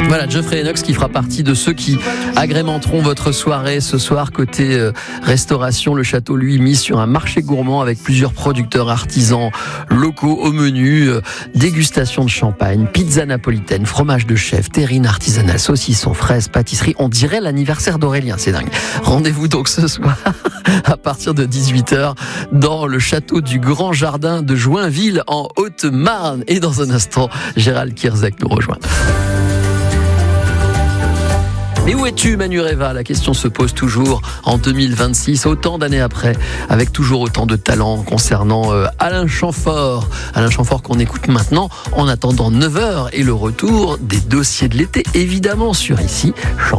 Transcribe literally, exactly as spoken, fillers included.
Voilà, Geoffrey Enox qui fera partie de ceux qui agrémenteront votre soirée ce soir. Côté euh, restauration, le château lui mise sur un marché gourmand avec plusieurs producteurs artisans locaux au menu. Euh, dégustation de champagne, pizza napolitaine, fromage de chef, terrine artisanale, saucisson, fraises, pâtisserie. On dirait l'anniversaire d'Aurélien, c'est dingue. Rendez-vous donc ce soir à partir de dix-huit heures dans le château du Grand Jardin de Joinville en Haute-Marne. Et dans un instant, Gérald Kierzek nous rejoint. Mais où es-tu, Manu Reva ? La question se pose toujours en deux mille vingt-six, autant d'années après, avec toujours autant de talent concernant euh, Alain Chamfort. Alain Chamfort qu'on écoute maintenant en attendant neuf heures et le retour des dossiers de l'été, évidemment sur Ici Chanson.